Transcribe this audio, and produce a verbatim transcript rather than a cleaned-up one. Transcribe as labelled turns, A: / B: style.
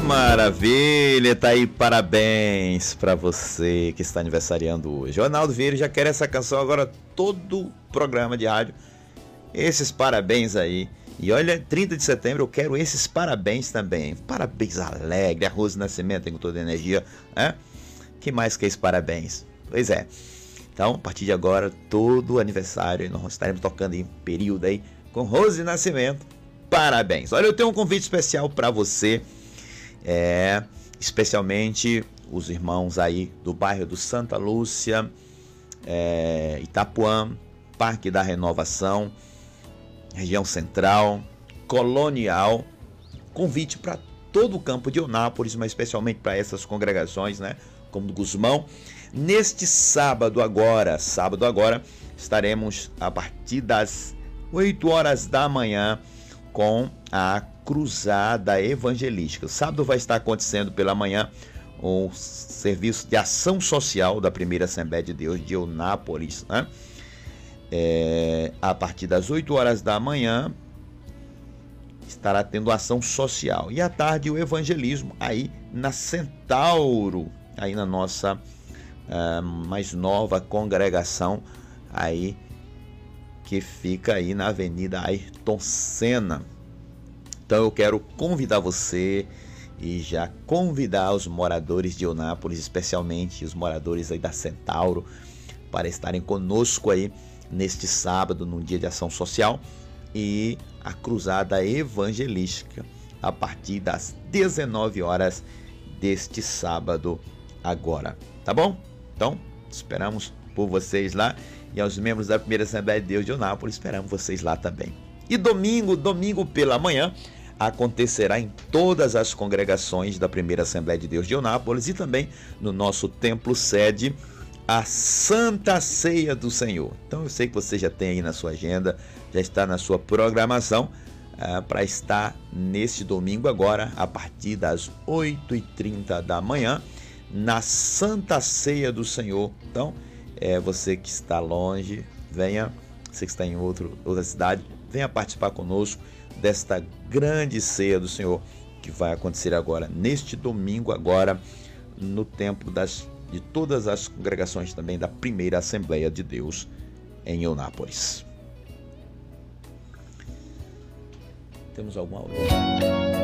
A: maravilha, tá aí, parabéns pra você que está aniversariando hoje. O Ronaldo Vieira já quer essa canção agora, todo programa de rádio, esses parabéns aí. E olha, trinta de setembro eu quero esses parabéns também. Parabéns alegre, a Rose Nascimento com toda a energia, né? Que mais que esse parabéns? Pois é. Então, a partir de agora, todo aniversário, nós estaremos tocando em período aí com Rose Nascimento. Parabéns. Olha, eu tenho um convite especial para você, é, especialmente os irmãos aí do bairro do Santa Lúcia, é, Itapuã, Parque da Renovação, região central, colonial. Convite para todo o campo de Eunápolis, mas especialmente para essas congregações, né, como do Gusmão. Neste sábado agora, sábado agora, estaremos a partir das oito horas da manhã com a Cruzada Evangelística. Sábado vai estar acontecendo pela manhã o serviço de ação social da Primeira Assembleia de Deus de Eunápolis, né? É, a partir das oito horas da manhã estará tendo ação social. E à tarde o evangelismo aí na Centauro, aí na nossa uh, mais nova congregação aí, que fica aí na Avenida Ayrton Senna. Então eu quero convidar você e já convidar os moradores de Eunápolis, especialmente os moradores aí da Centauro, para estarem conosco aí neste sábado, num dia de ação social, e a Cruzada Evangelística a partir das dezenove horas deste sábado agora, tá bom? Então, esperamos por vocês lá, e aos membros da Primeira Assembleia de Deus de Eunápolis, esperamos vocês lá também. E domingo, domingo pela manhã, acontecerá em todas as congregações da Primeira Assembleia de Deus de Eunápolis e também no nosso templo sede, a Santa Ceia do Senhor. Então eu sei que você já tem aí na sua agenda, já está na sua programação, uh, para estar neste domingo agora, a partir das oito e trinta da manhã, na Santa Ceia do Senhor. Então, é, você que está longe, venha, você que está em outro, outra cidade, venha participar conosco desta grande ceia do Senhor, que vai acontecer agora, neste domingo agora, no templo das, de todas as congregações também da Primeira Assembleia de Deus em Eunápolis. Temos alguma outra?